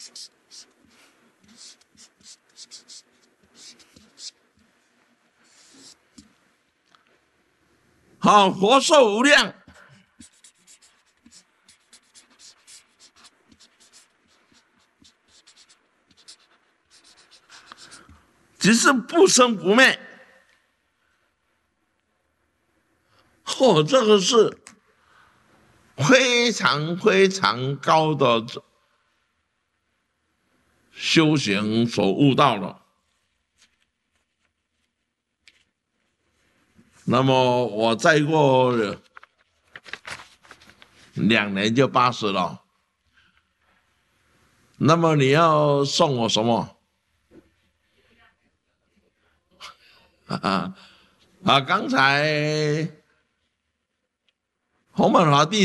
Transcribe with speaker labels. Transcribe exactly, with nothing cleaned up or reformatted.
Speaker 1: 好，活寿无量。即是不生不灭。哦，这个是非常非常高的修行所悟到的。那么我再过两年就八十了。那么你要送我什么？啊啊！刚才弘本华弟